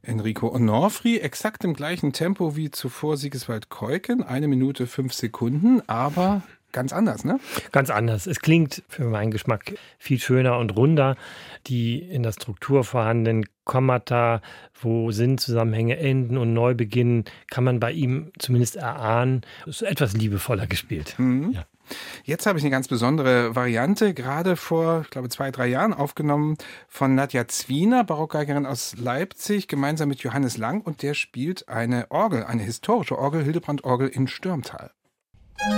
Enrico Onofri, exakt im gleichen Tempo wie zuvor Sigiswald Keuken, 1 Minute 5 Sekunden, aber ganz anders, ne? Ganz anders. Es klingt für meinen Geschmack viel schöner und runder. Die in der Struktur vorhandenen Kommata, wo Sinnzusammenhänge enden und neu beginnen, kann man bei ihm zumindest erahnen. Es ist etwas liebevoller gespielt. Ja. Jetzt habe ich eine ganz besondere Variante, gerade vor, ich glaube, 2, 3 Jahren aufgenommen von Nadja Zwiener, Barockgeigerin aus Leipzig, gemeinsam mit Johannes Lang, und der spielt eine Orgel, eine historische Orgel, Hildebrand-Orgel in Stürmtal.